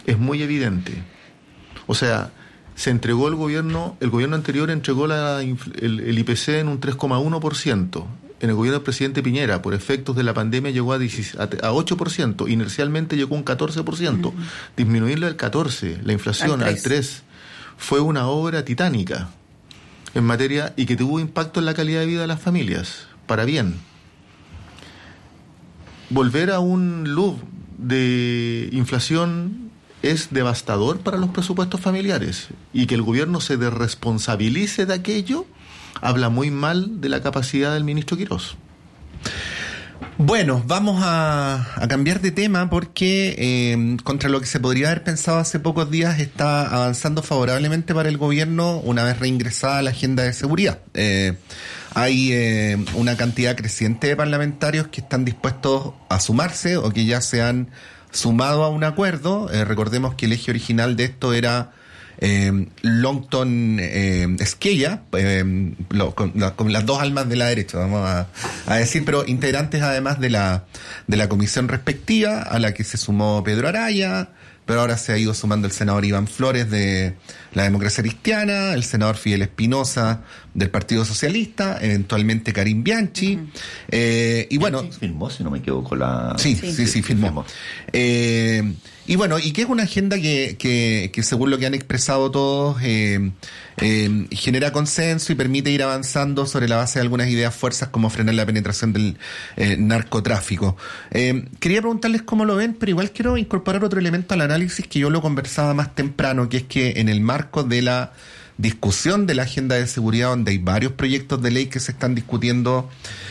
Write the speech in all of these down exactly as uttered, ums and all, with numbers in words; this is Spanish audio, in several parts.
es muy evidente. O sea, se entregó el gobierno, el gobierno anterior entregó la, el, el I P C en un tres coma uno por ciento. En el gobierno del presidente Piñera, por efectos de la pandemia, llegó a, a ocho por ciento. Inercialmente llegó a un catorce por ciento. Uh-huh. Disminuirlo al catorce por ciento, la inflación al tres por ciento, fue una obra titánica en materia y que tuvo impacto en la calidad de vida de las familias, para bien. Volver a un loop de inflación es devastador para los presupuestos familiares, y que el gobierno se desresponsabilice de aquello habla muy mal de la capacidad del ministro Quirós. Bueno, vamos a, a cambiar de tema porque eh, contra lo que se podría haber pensado hace pocos días está avanzando favorablemente para el gobierno una vez reingresada la agenda de seguridad. Eh, hay eh, una cantidad creciente de parlamentarios que están dispuestos a sumarse o que ya se han sumado a un acuerdo. Eh, recordemos que el eje original de esto era Eh, Longton eh, Esquella, eh, lo, con, la, con las dos almas de la derecha, vamos a, a decir, pero integrantes además de la de la comisión respectiva, a la que se sumó Pedro Araya, pero ahora se ha ido sumando el senador Iván Flores de la Democracia Cristiana, el senador Fidel Espinosa del Partido Socialista, eventualmente Karim Bianchi, uh-huh. eh, y bueno... firmó, si no me equivoco, la... Sí, sí, sí, sí firmó. firmó. Eh, y bueno, y que es una agenda que, que, que según lo que han expresado todos, eh, eh, genera consenso y permite ir avanzando sobre la base de algunas ideas fuerzas como frenar la penetración del eh, narcotráfico. Eh, quería preguntarles cómo lo ven, pero igual quiero incorporar otro elemento al análisis que yo lo conversaba más temprano, que es que en el marco de la discusión de la agenda de seguridad, donde hay varios proyectos de ley que se están discutiendo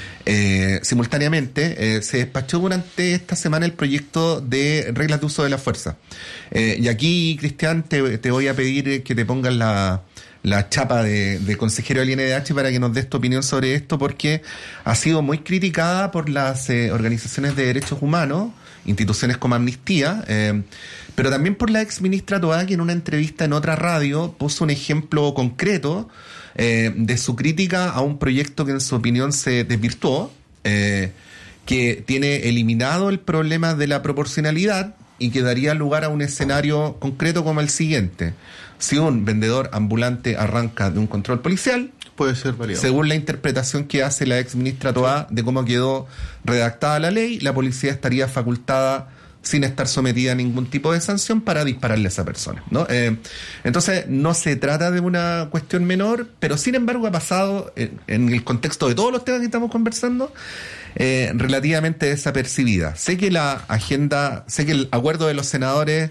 eh, simultáneamente, eh, se despachó durante esta semana el proyecto de reglas de uso de la fuerza. Eh, y aquí, Cristian, te, te voy a pedir que te pongas la, la chapa de, de consejero del I N D H para que nos des tu opinión sobre esto, porque ha sido muy criticada por las eh, organizaciones de derechos humanos, instituciones como Amnistía, eh, pero también por la ex ministra Toá, que en una entrevista en otra radio puso un ejemplo concreto eh, de su crítica a un proyecto que en su opinión se desvirtuó, eh, que tiene eliminado el problema de la proporcionalidad y que daría lugar a un escenario concreto como el siguiente. Si un vendedor ambulante arranca de un control policial, puede ser variado. Según la interpretación que hace la ex ministra Toá de cómo quedó redactada la ley, la policía estaría facultada, sin estar sometida a ningún tipo de sanción, para dispararle a esa persona, ¿no? Eh, entonces, no se trata de una cuestión menor, pero sin embargo ha pasado, en, en el contexto de todos los temas que estamos conversando, eh, relativamente desapercibida. Sé que la agenda, sé que el acuerdo de los senadores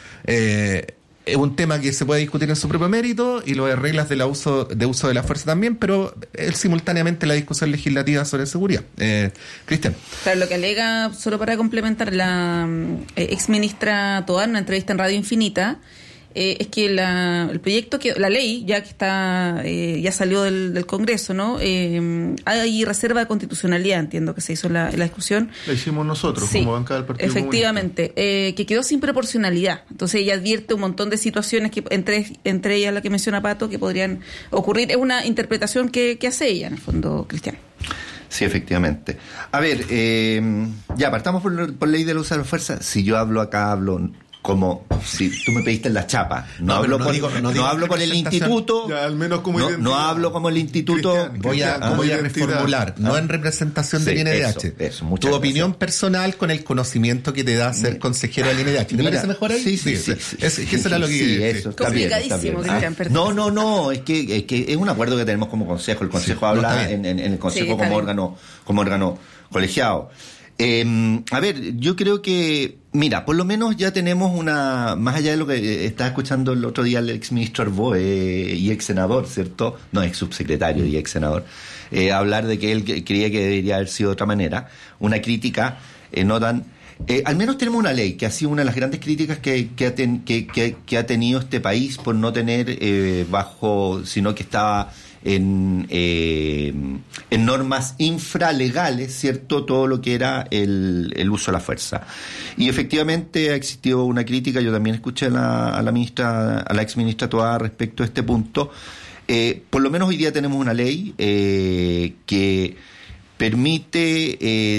eh, es un tema que se puede discutir en su propio mérito, y lo de reglas de, la uso, de uso de la fuerza también, pero es simultáneamente la discusión legislativa sobre seguridad. Eh, Cristian. Claro, lo que alega, solo para complementar, la eh, ex ministra Toá en una entrevista en Radio Infinita, eh, es que la, el proyecto, que la ley, ya que está eh, ya salió del, del Congreso, ¿no? Eh, hay reserva de constitucionalidad, entiendo que se hizo la, la discusión. La hicimos nosotros, sí, como bancada del Partido efectivamente, eh, que quedó sin proporcionalidad. Entonces ella advierte un montón de situaciones, que entre entre ellas la que menciona Pato, que podrían ocurrir. Es una interpretación que, que hace ella, en el fondo, Cristian. Sí, efectivamente. A ver, eh, ya, partamos por, por ley del uso de la fuerza. Si yo hablo acá, hablo como si tú me pediste en la chapa. No, no hablo, no con, digo, no no digo hablo con el instituto. Ya, al menos como no, no hablo como el instituto. Cristian, voy a, ah, voy a reformular. No ah, en representación sí, del I N D H. Eso, eso, tu gracias. Opinión personal con el conocimiento que te da ser consejero del I N D H. ¿Te Mira, parece mejor ahí? Sí, sí, sí. sí, sí, es, sí, que eso era lo que... Sí, eso está bien, está bien. Ah, no, no, no. Es que, es que es un acuerdo que tenemos como consejo. El consejo sí, habla no en, en, en el consejo sí, como órgano, como órgano colegiado. Eh, a ver, yo creo que, mira, por lo menos ya tenemos una, más allá de lo que estaba escuchando el otro día el ex ministro Arboe eh, y ex senador, ¿cierto? No, ex subsecretario y ex senador, eh, hablar de que él creía que debería haber sido de otra manera, una crítica eh, no tan... Eh, al menos tenemos una ley que ha sido una de las grandes críticas que, que, ha, ten, que, que, que ha tenido este país por no tener eh, bajo, sino que estaba en, eh, en normas infralegales, ¿cierto? Todo lo que era el, el uso de la fuerza. Y efectivamente ha existido una crítica. Yo también escuché a la, a la ministra, a la ex ministra Toá respecto a este punto. Eh, por lo menos hoy día tenemos una ley eh, que permite eh,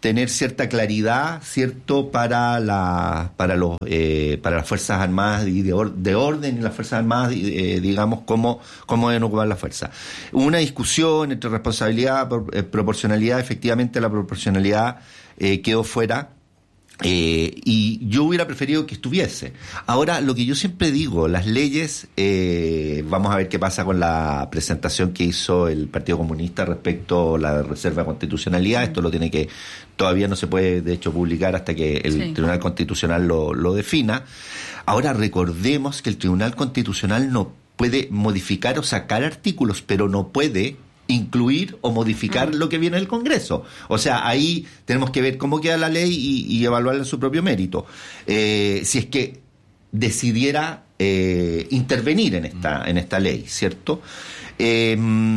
tener cierta claridad, cierto, para la, para los, eh, para las fuerzas armadas y de, or, de orden y las fuerzas armadas, eh, digamos, cómo, cómo deben ocupar la fuerza. Una discusión entre responsabilidad, por, eh, proporcionalidad, efectivamente la proporcionalidad eh, quedó fuera. Eh, y yo hubiera preferido que estuviese. Ahora, lo que yo siempre digo, las leyes, eh, vamos a ver qué pasa con la presentación que hizo el Partido Comunista respecto a la reserva de constitucionalidad. Esto lo tiene que, todavía no se puede de hecho publicar hasta que el sí. Tribunal Constitucional lo, lo defina. Ahora, recordemos que el Tribunal Constitucional no puede modificar o sacar artículos, pero no puede incluir o modificar mm. lo que viene del Congreso. O sea, ahí tenemos que ver cómo queda la ley y, y evaluarla en su propio mérito. Eh, si es que decidiera eh, intervenir en esta, en esta ley, ¿cierto? Eh,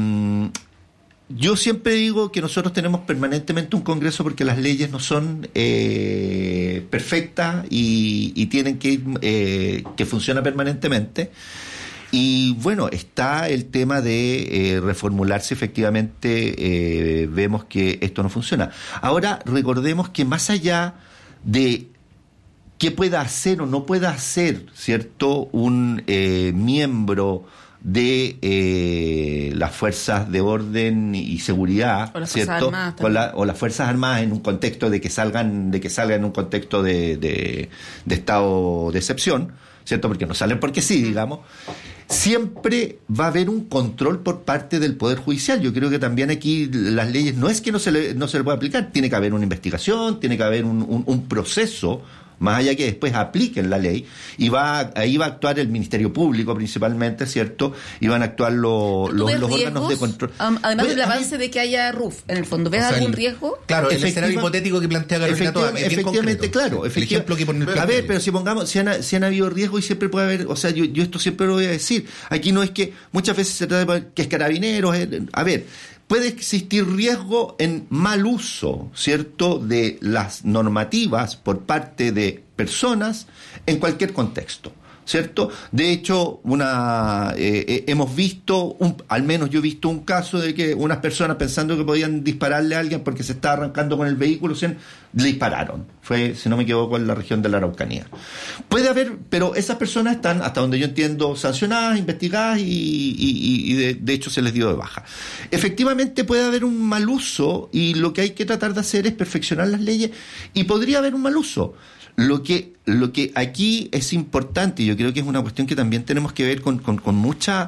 yo siempre digo que nosotros tenemos permanentemente un Congreso porque las leyes no son eh, perfectas y, y tienen que ir, eh, que funciona permanentemente. Y bueno, está el tema de eh, reformularse efectivamente, eh, vemos que esto no funciona. Ahora, recordemos que más allá de qué pueda hacer o no pueda hacer, ¿cierto?, un eh, miembro de eh, las fuerzas de orden y seguridad, o las ¿cierto? Armadas, o, la, o las fuerzas armadas en un contexto de que salgan, de que salgan en un contexto de, de, de estado de excepción, ¿cierto? Porque no salen porque sí, digamos. Siempre va a haber un control por parte del Poder Judicial. Yo creo que también aquí las leyes no es que no se le, no se le pueda aplicar, tiene que haber una investigación, tiene que haber un, un, un proceso, más allá que después apliquen la ley, y va ahí va a actuar el Ministerio Público principalmente, ¿cierto? Y van a actuar lo, los, los órganos de control. Um, además del avance de que haya R U F, en el fondo, ¿ves o sea, algún el, riesgo? Claro, el escenario hipotético que plantea Carolina Toa, que es bien efectivamente, concreto. claro. El ejemplo que pone el A ver, pero si pongamos, si han, si han habido riesgos y siempre puede haber, o sea, yo, yo esto siempre lo voy a decir, aquí no es que muchas veces se trata de que es carabineros, eh, a ver, puede existir riesgo en mal uso, ¿cierto?, de las normativas por parte de personas en cualquier contexto, ¿cierto? De hecho, una eh, eh, hemos visto, un, al menos yo he visto un caso de que unas personas pensando que podían dispararle a alguien porque se estaba arrancando con el vehículo, ¿sí?, le dispararon. Fue, si no me equivoco, en la región de la Araucanía. Puede haber, pero esas personas están, hasta donde yo entiendo, sancionadas, investigadas y, y, y de, de hecho se les dio de baja. Efectivamente puede haber un mal uso y lo que hay que tratar de hacer es perfeccionar las leyes y podría haber un mal uso. Lo que, lo que aquí es importante, y yo creo que es una cuestión que también tenemos que ver con, con, con mucha,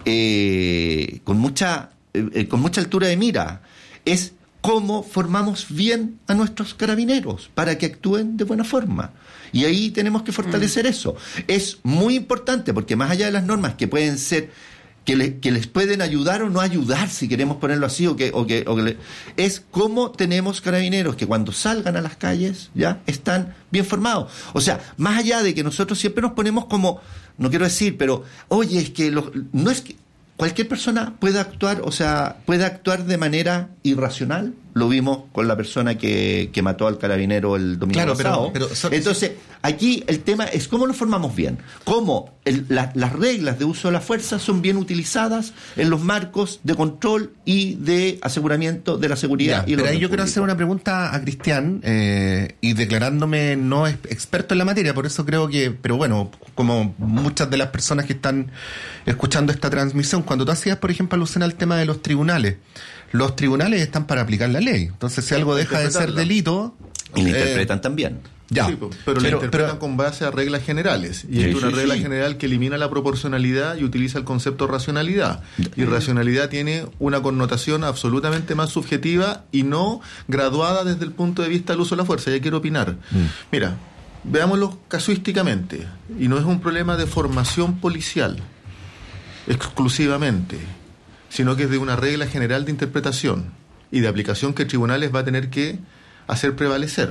eh, con mucha, eh, con mucha altura de mira, es cómo formamos bien a nuestros carabineros para que actúen de buena forma. Y ahí tenemos que fortalecer mm. eso. Es muy importante porque más allá de las normas que pueden ser Que, le, que les pueden ayudar o no ayudar, si queremos ponerlo así, o que, o que, o que le, es cómo tenemos carabineros que cuando salgan a las calles ya están bien formados. O sea, más allá de que nosotros siempre nos ponemos como, no quiero decir, pero oye, es que los, no es que cualquier persona puede actuar, o sea, puede actuar de manera irracional. Lo vimos con la persona que, que mató al carabinero el domingo claro, pasado. Pero, pero, so, Entonces, aquí el tema es cómo nos formamos bien, cómo el, la, las reglas de uso de la fuerza son bien utilizadas en los marcos de control y de aseguramiento de la seguridad. Ya, y pero ahí yo quiero hacer una pregunta a Cristian, eh, y declarándome no experto en la materia, por eso creo que, pero bueno, como muchas de las personas que están escuchando esta transmisión, cuando tú hacías, por ejemplo, alusión al tema de los tribunales, los tribunales están para aplicar la ley. Entonces, si algo deja de ser delito... Y la eh, interpretan también. Ya, sí, pero, pero la interpretan pero, con base a reglas generales. Y sí, es una sí, regla sí. general que elimina la proporcionalidad y utiliza el concepto racionalidad. Y racionalidad tiene una connotación absolutamente más subjetiva y no graduada desde el punto de vista del uso de la fuerza. Ya quiero opinar. Mm. Mira, veámoslo casuísticamente. Y no es un problema de formación policial exclusivamente, sino que es de una regla general de interpretación y de aplicación que tribunales va a tener que hacer prevalecer.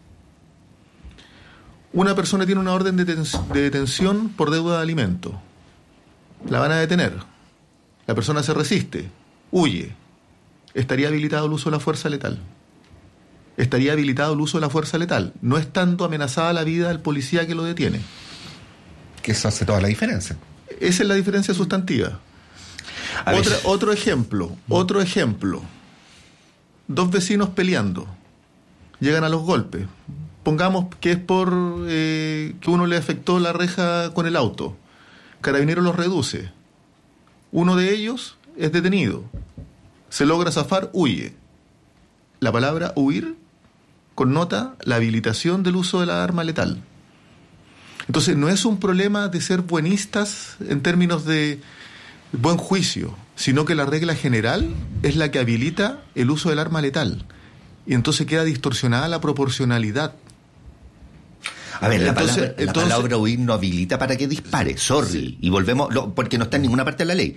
Una persona tiene una orden de, deten- de detención por deuda de alimento. La van a detener. La persona se resiste, huye. ¿Estaría habilitado el uso de la fuerza letal? Estaría habilitado el uso de la fuerza letal, no estando amenazada la vida del policía que lo detiene. Que eso hace toda la diferencia. Esa es la diferencia sustantiva. Otra, otro ejemplo, otro ejemplo. Dos vecinos peleando. llegan a los golpes. Pongamos que es por eh, que uno le afectó la reja con el auto. Carabineros los reduce. Uno de ellos es detenido. Se logra zafar, huye. La palabra huir connota la habilitación del uso de la arma letal. Entonces no es un problema de ser buenistas en términos de buen juicio, sino que la regla general es la que habilita el uso del arma letal. Y entonces queda distorsionada la proporcionalidad. A ver, la, entonces, palabra, entonces, la palabra huir no habilita para que dispare, sorry, sí. Y volvemos, lo, porque no está en ninguna parte de la ley.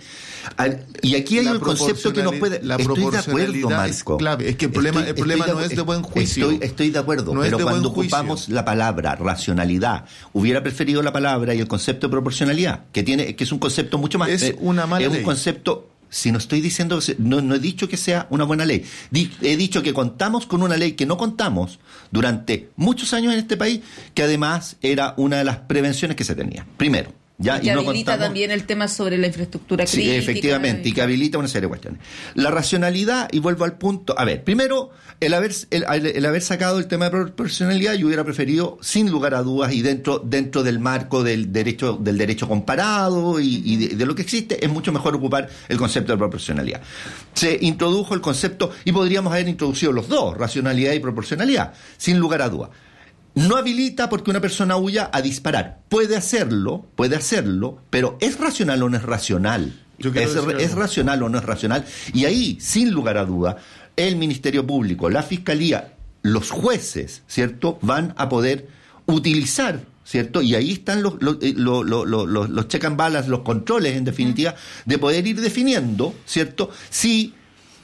Y aquí hay un concepto que nos puede... La estoy de acuerdo, Marco. Es clave, es que el problema, estoy, el problema no de, es de buen juicio. Estoy, estoy de acuerdo, no pero cuando ocupamos la palabra racionalidad, hubiera preferido la palabra y el concepto de proporcionalidad, que tiene que es un concepto mucho más... Es una mala Es ley. un concepto... Si no estoy diciendo, no, no he dicho que sea una buena ley. He dicho que contamos con una ley que no contamos durante muchos años en este país, que además era una de las prevenciones que se tenía. Primero. Ya, y que y no habilita contamos, también el tema sobre la infraestructura sí, crítica. Efectivamente, y que habilita una serie de cuestiones. La racionalidad, y vuelvo al punto, a ver, primero, el haber el, el haber sacado el tema de proporcionalidad, yo hubiera preferido, sin lugar a dudas, y dentro dentro del marco del derecho del derecho comparado y, y de, de lo que existe, es mucho mejor ocupar el concepto de proporcionalidad. Se introdujo el concepto, y podríamos haber introducido los dos, racionalidad y proporcionalidad, sin lugar a dudas. No habilita porque una persona huya a disparar. Puede hacerlo, puede hacerlo, pero ¿es racional o no es racional? ¿Es, ¿Es racional o no es racional? Y ahí, sin lugar a duda, el Ministerio Público, la Fiscalía, los jueces, ¿cierto?, van a poder utilizar, ¿cierto? Y ahí están los, los, los, los, los, los check and balance, los controles, en definitiva, de poder ir definiendo, ¿cierto?, si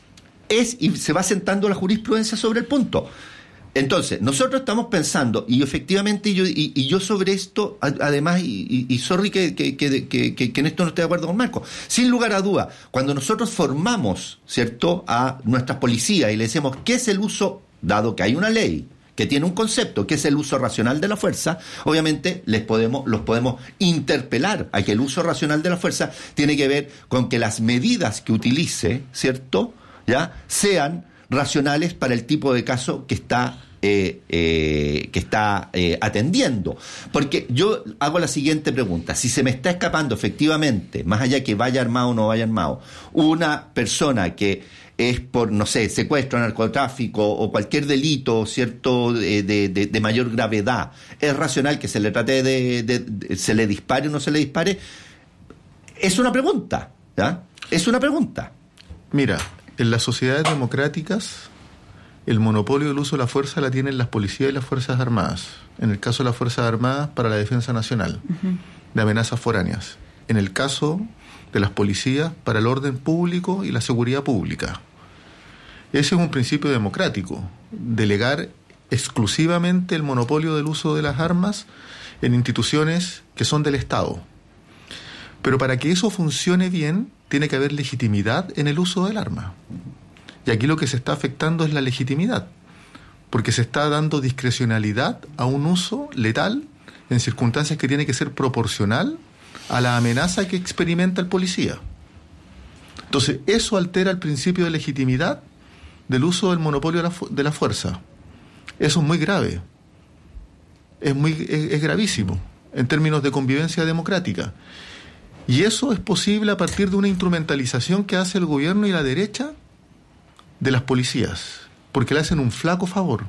es y se va sentando la jurisprudencia sobre el punto. Entonces, nosotros estamos pensando, y efectivamente yo y, y yo sobre esto, además, y, y, y sorry que, que, que, que, que en esto no estoy de acuerdo con Marco, sin lugar a duda, cuando nosotros formamos, ¿cierto?, a nuestras policías y le decimos qué es el uso, dado que hay una ley que tiene un concepto, que es el uso racional de la fuerza, obviamente les podemos, los podemos interpelar a que el uso racional de la fuerza tiene que ver con que las medidas que utilice, ¿cierto?, ya sean racionales para el tipo de caso que está eh, eh, que está eh, atendiendo. Porque yo hago la siguiente pregunta: si se me está escapando efectivamente, más allá que vaya armado o no vaya armado, una persona que es por, no sé, secuestro, narcotráfico o cualquier delito, ¿cierto?, de, de, de mayor gravedad, ¿es racional que se le trate de, de, de se le dispare o no se le dispare? Es una pregunta, ¿ya? Es una pregunta. Mira, en las sociedades democráticas, el monopolio del uso de la fuerza la tienen las policías y las Fuerzas Armadas. En el caso de las Fuerzas Armadas, para la defensa nacional, uh-huh, de amenazas foráneas. En el caso de las policías, para el orden público y la seguridad pública. Ese es un principio democrático, delegar exclusivamente el monopolio del uso de las armas en instituciones que son del Estado. Pero para que eso funcione bien, tiene que haber legitimidad en el uso del arma. Y aquí lo que se está afectando es la legitimidad, porque se está dando discrecionalidad a un uso letal en circunstancias que tiene que ser proporcional a la amenaza que experimenta el policía. Entonces, eso altera el principio de legitimidad del uso del monopolio de la, fu- de la fuerza. Eso es muy grave. Es, muy, es, es gravísimo en términos de convivencia democrática. Y eso es posible a partir de una instrumentalización que hace el gobierno y la derecha de las policías, porque le hacen un flaco favor.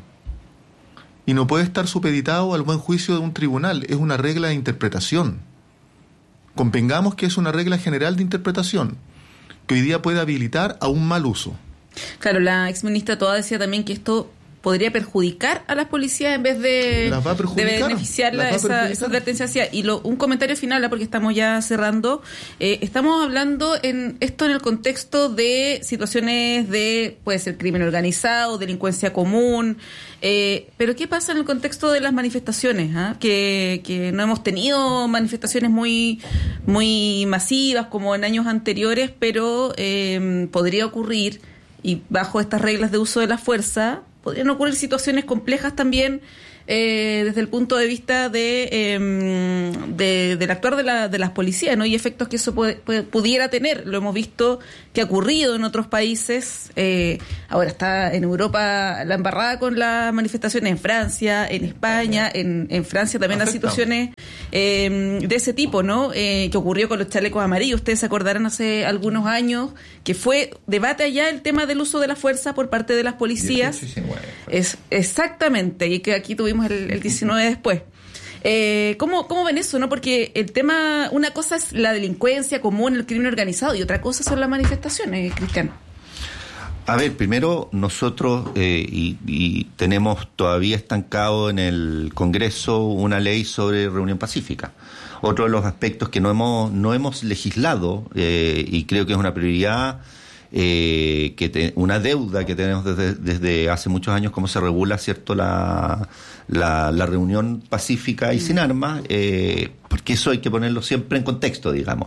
Y no puede estar supeditado al buen juicio de un tribunal, es una regla de interpretación. Convengamos que es una regla general de interpretación, que hoy día puede habilitar a un mal uso. Claro, la exministra Toá decía también que esto podría perjudicar a las policías en vez de, de beneficiarla esa, esa advertencia hacia. Y lo, un comentario final, porque estamos ya cerrando. Eh, estamos hablando en esto en el contexto de situaciones de, puede ser crimen organizado, delincuencia común, eh, pero ¿qué pasa en el contexto de las manifestaciones? ¿Ah? Que, que no hemos tenido manifestaciones muy, muy masivas como en años anteriores, pero eh, podría ocurrir, y bajo estas reglas de uso de la fuerza podrían ocurrir situaciones complejas también eh, desde el punto de vista de, eh, de del actuar de, la, de las policías, ¿no? Y efectos que eso puede, puede, pudiera tener. Lo hemos visto que ha ocurrido en otros países. Eh, ahora está en Europa la embarrada con las manifestaciones, en Francia, en España, en, en Francia también las situaciones eh, de ese tipo, ¿no? Eh, que ocurrió con los chalecos amarillos. Ustedes se acordarán hace algunos años que fue debate allá el tema del uso de la fuerza por parte de las policías. Sí, sí, sí, bueno. Es exactamente, y que aquí tuvimos el, el diecinueve después. Eh, ¿cómo, ¿Cómo ven eso, no? Porque el tema, una cosa es la delincuencia común, el crimen organizado, y otra cosa son las manifestaciones, Cristian. A ver, primero nosotros eh, y, y tenemos todavía estancado en el Congreso una ley sobre reunión pacífica. Otro de los aspectos que no hemos no hemos legislado eh, y creo que es una prioridad, eh, que te, una deuda que tenemos desde, desde hace muchos años, cómo se regula, cierto, la la, la reunión pacífica y sin armas, eh, porque eso hay que ponerlo siempre en contexto, digamos.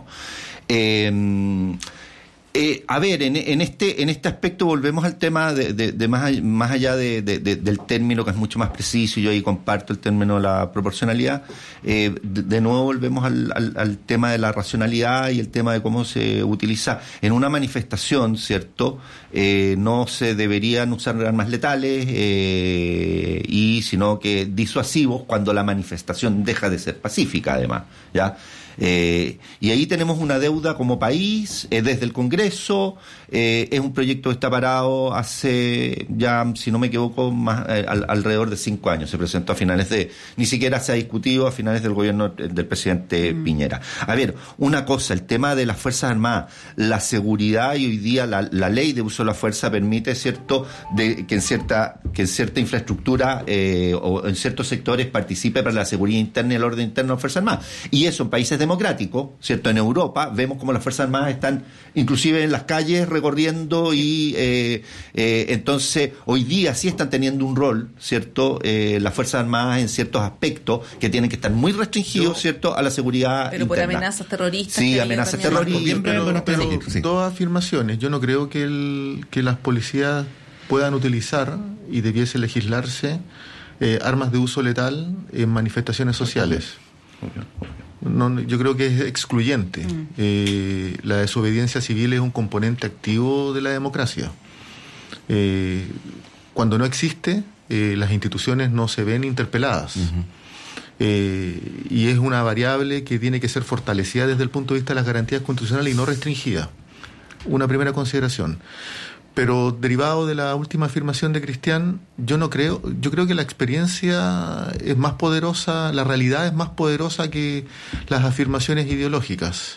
Eh, Eh, a ver, en, en este en este aspecto volvemos al tema de, de, de más, más allá de, de, de, del término, que es mucho más preciso, y yo ahí comparto el término de la proporcionalidad. Eh, de, de nuevo volvemos al, al, al tema de la racionalidad y el tema de cómo se utiliza en una manifestación, ¿cierto? Eh, no se deberían usar armas letales, eh, y sino que disuasivos cuando la manifestación deja de ser pacífica, además, ¿ya? Eh, y ahí tenemos una deuda como país, eh, desde el Congreso. Eh, es un proyecto que está parado hace ya, si no me equivoco, más eh, al, alrededor de cinco años. Se presentó a finales de, ni siquiera se ha discutido a finales del gobierno del presidente mm. Piñera. A ver, una cosa, el tema de las Fuerzas Armadas, la seguridad, y hoy día la, la ley de uso de la fuerza permite, cierto, de que en cierta que en cierta infraestructura eh, o en ciertos sectores participe para la seguridad interna y el orden interno de las Fuerzas Armadas. Y eso en países democrático, ¿cierto? En Europa vemos como las Fuerzas Armadas están inclusive en las calles recorriendo y eh, eh, entonces hoy día sí están teniendo un rol, ¿cierto? Eh, las Fuerzas Armadas en ciertos aspectos que tienen que estar muy restringidos, ¿cierto? A la seguridad Pero interna. Por amenazas terroristas. Sí, amenazas terroristas. Bien, pero, pero, pero sí. Dos afirmaciones. Yo no creo que, el, que las policías puedan utilizar y debiese legislarse eh, armas de uso letal en manifestaciones sociales. No, yo creo que es excluyente. Mm. Eh, la desobediencia civil es un componente activo de la democracia. Eh, cuando no existe, eh, las instituciones no se ven interpeladas. Uh-huh. Eh, y es una variable que tiene que ser fortalecida desde el punto de vista de las garantías constitucionales y no restringida. Una primera consideración. Pero derivado de la última afirmación de Cristian, yo no creo, yo creo que la experiencia es más poderosa, la realidad es más poderosa que las afirmaciones ideológicas.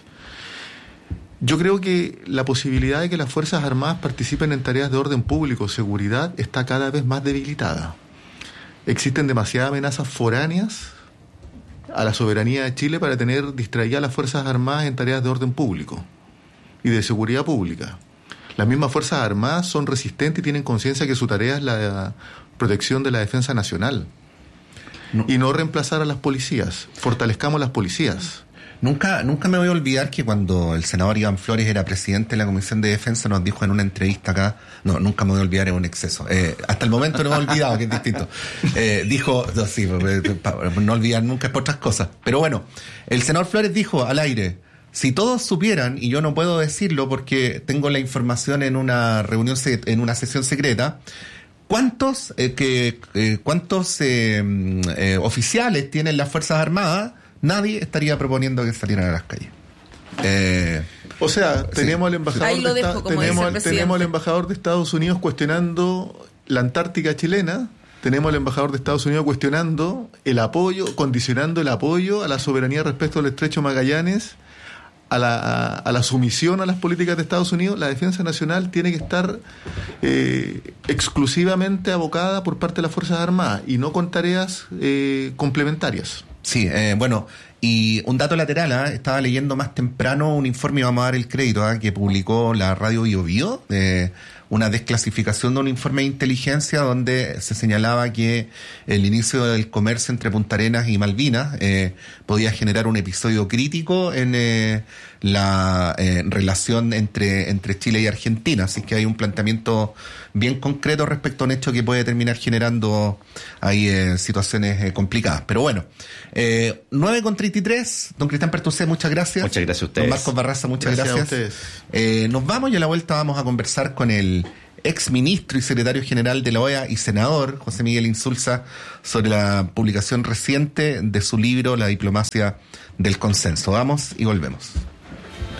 Yo creo que la posibilidad de que las Fuerzas Armadas participen en tareas de orden público, seguridad, está cada vez más debilitada. Existen demasiadas amenazas foráneas a la soberanía de Chile para tener distraídas a las Fuerzas Armadas en tareas de orden público y de seguridad pública. Las mismas Fuerzas Armadas son resistentes y tienen conciencia que su tarea es la protección de la defensa nacional. No. Y no reemplazar a las policías. Fortalezcamos las policías. Nunca, nunca me voy a olvidar que cuando el senador Iván Flores era presidente de la Comisión de Defensa nos dijo en una entrevista acá, no, nunca me voy a olvidar, es un exceso. Eh, hasta el momento no me he olvidado, que es distinto. Eh, dijo, no, sí, no olvidar nunca es por otras cosas. Pero bueno, el senador Flores dijo al aire: si todos supieran, y yo no puedo decirlo porque tengo la información en una reunión, en una sesión secreta, ¿cuántos eh, que eh, cuántos eh, eh, oficiales tienen las Fuerzas Armadas? Nadie estaría proponiendo que salieran a las calles. Eh, o sea, tenemos, sí, al embajador Ahí lo de dejo, esta, tenemos, tenemos al embajador de Estados Unidos cuestionando la Antártica chilena. Tenemos al embajador de Estados Unidos cuestionando el apoyo, condicionando el apoyo a la soberanía respecto al Estrecho Magallanes, a la, a, a la sumisión a las políticas de Estados Unidos. La defensa nacional tiene que estar eh, exclusivamente abocada por parte de las Fuerzas Armadas y no con tareas eh, complementarias. Sí, eh, bueno, Y un dato lateral, ¿eh? Estaba leyendo más temprano un informe, y vamos a dar el crédito, ¿eh? que publicó la radio Bio Bio, eh, una desclasificación de un informe de inteligencia donde se señalaba que el inicio del comercio entre Punta Arenas y Malvinas eh, podía generar un episodio crítico en eh, la eh, relación entre, entre Chile y Argentina. Así que hay un planteamiento bien concreto respecto a un hecho que puede terminar generando ahí eh, situaciones eh, complicadas. Pero bueno, eh, nueve con treinta y tres, don Cristian Pertucé, muchas gracias. Muchas gracias a ustedes. Don Marcos Barraza, muchas gracias. gracias. A ustedes. Eh, nos vamos y a la vuelta vamos a conversar con el ex ministro y secretario general de la O E A y senador, José Miguel Insulza, sobre la publicación reciente de su libro La diplomacia del consenso. Vamos y volvemos.